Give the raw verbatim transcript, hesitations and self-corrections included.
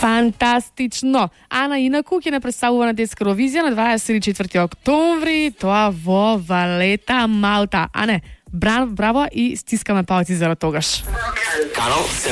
Фантастично. Ана инаку ќе не представува на детска Евровизија на дваесет и четврти октомври, тоа во Валета, Малта. А не, браво и стискаме палци за тогаш. Канал